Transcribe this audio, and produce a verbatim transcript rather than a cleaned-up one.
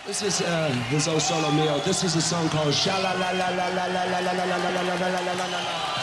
This is uh, this old solo mio. This is a song called Sha La La La La La La La La La La La La La La La La La La.